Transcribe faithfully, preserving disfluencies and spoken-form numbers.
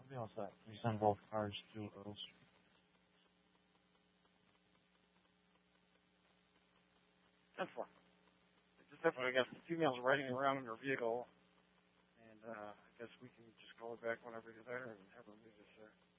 Should be all set. We send both cars to Earl Street. ten four. Just have, I guess, the female's riding around in her vehicle, and uh, I guess we can just call her back whenever you're there and have her meet us there.